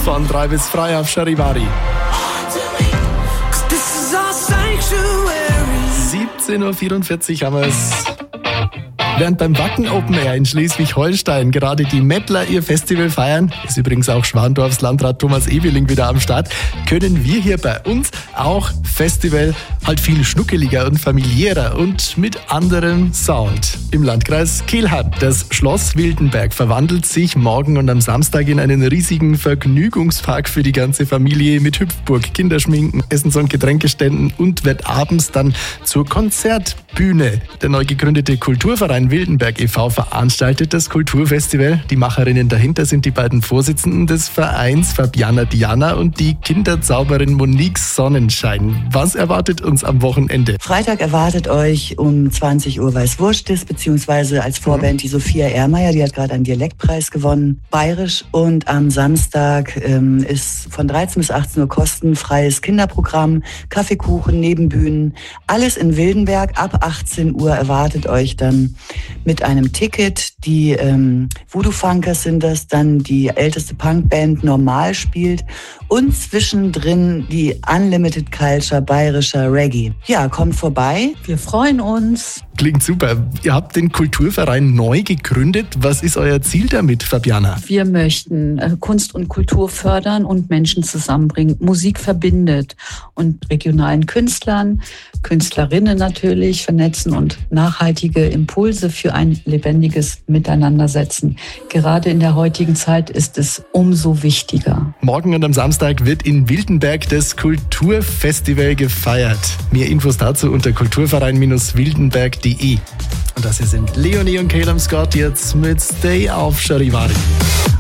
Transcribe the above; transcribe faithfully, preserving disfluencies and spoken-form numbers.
von drei bis frei auf Charivari. siebzehn Uhr vierundvierzig haben wir es. Während beim Wacken Open Air in Schleswig-Holstein gerade die Mettler ihr Festival feiern, ist übrigens auch Schwandorfs Landrat Thomas Ebeling wieder am Start, können wir hier bei uns auch Festival halt viel schnuckeliger und familiärer und mit anderem Sound. Im Landkreis Kelheim. Das Schloss Wildenberg verwandelt sich morgen und am Samstag in einen riesigen Vergnügungspark für die ganze Familie mit Hüpfburg, Kinderschminken, Essens- und Getränkeständen und wird abends dann zur Konzertbühne. Der neu gegründete Kulturverein Wildenberg e V veranstaltet das Kulturfestival. Die Macherinnen dahinter sind die beiden Vorsitzenden des Vereins, Fabiana Diana und die Kinderzauberin Monique Sonnenschein. Was erwartet uns am Wochenende? Freitag erwartet euch um zwanzig Uhr Weißwurstis, beziehungsweise als Vorband die Sophia Ehrmeier, die hat gerade einen Dialektpreis gewonnen, bayerisch. Und am Samstag ähm, ist von dreizehn bis achtzehn Uhr kostenfreies Kinderprogramm, Kaffeekuchen, Nebenbühnen, alles in Wildenberg. Ab achtzehn Uhr erwartet euch dann mit einem Ticket. Die ähm, Voodoo Funkers sind das, dann die älteste Punkband Normal spielt und zwischendrin die Unlimited Culture bayerischer Reggae. Ja, kommt vorbei. Wir freuen uns. Klingt super. Ihr habt den Kulturverein neu gegründet. Was ist euer Ziel damit, Fabiana? Wir möchten äh, Kunst und Kultur fördern und Menschen zusammenbringen. Musik verbindet und regionalen Künstlern, Künstlerinnen natürlich vernetzen und nachhaltige Impulse für ein lebendiges Miteinandersetzen. Gerade in der heutigen Zeit ist es umso wichtiger. Morgen und am Samstag wird in Wildenberg das Kulturfestival gefeiert. Mehr Infos dazu unter kulturverein wildenberg punkt de. Und das hier sind Leonie und Caleb Scott jetzt mit Stay auf Charivari.